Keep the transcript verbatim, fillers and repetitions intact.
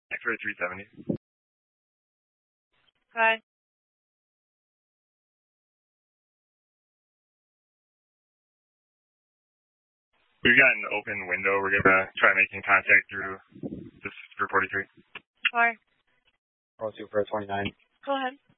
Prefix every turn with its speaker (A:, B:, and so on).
A: X-ray three seventy.
B: Hi.
A: We've got an open window. We're going to try making contact through this for forty-three.
B: Hi.
C: Roll two for a twenty-nine.
B: Go ahead.